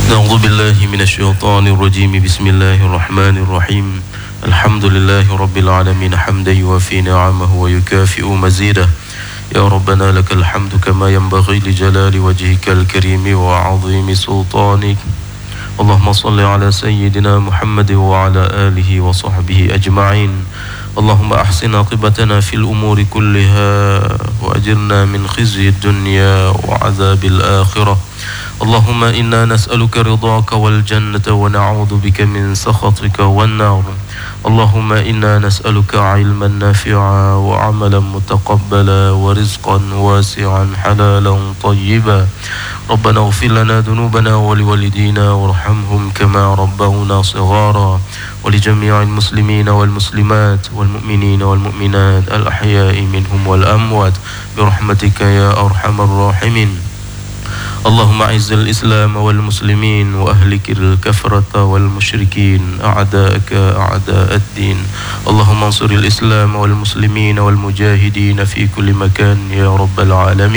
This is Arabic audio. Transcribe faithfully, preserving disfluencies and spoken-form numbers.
أعوذ بالله من الشيطان الرجيم بسم الله الرحمن الرحيم الحمد لله رب العالمين حمدا يوافي نعمه ويكافئ مزيده يا ربنا لك الحمد كما ينبغي لجلال وجهك الكريم وعظيم سلطانك اللهم صل على سيدنا محمد وعلى آله وصحبه أجمعين اللهم أحسن عاقبتنا في الأمور كلها وأجرنا من خزي الدنيا وعذاب الآخرة اللهم إنا نسألك رضاك والجنة ونعوذ بك من سخطك والنار اللهم إنا نسألك علما نافعا وعملا متقبلا ورزقا واسعا حلالا طيبا ربنا اغفر لنا ذنوبنا ولوالدينا وارحمهم كما ربونا صغارا ولجميع المسلمين والمسلمات والمؤمنين والمؤمنات الأحياء منهم والأموات برحمتك يا أرحم الراحمين اللهم أعز الإسلام والمسلمين وأهلك الكفرة والمشركين أعداءك أعداء الدين اللهم انصر الإسلام والمسلمين والمجاهدين في كل مكان يا رب العالمين